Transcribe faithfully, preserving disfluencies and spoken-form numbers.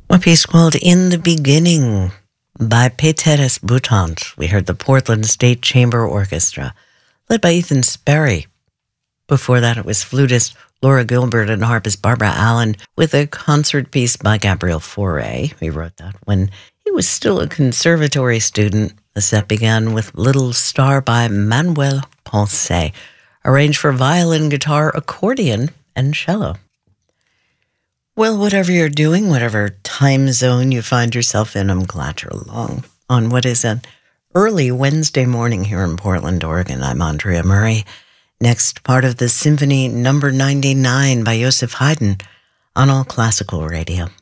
A piece called In the Beginning by Peteris Boutant. We heard the Portland State Chamber Orchestra, led by Ethan Sperry. Before that, it was flutist Laura Gilbert and harpist Barbara Allen with a concert piece by Gabriel Fauré. He wrote that when he was still a conservatory student. The set began with Little Star by Manuel Ponce, arranged for violin, guitar, accordion, and cello. Well, whatever you're doing, whatever time zone you find yourself in, I'm glad you're along on what is an early Wednesday morning here in Portland, Oregon. I'm Andrea Murray. Next, part of the Symphony Number ninety-nine by Joseph Haydn on All Classical Radio.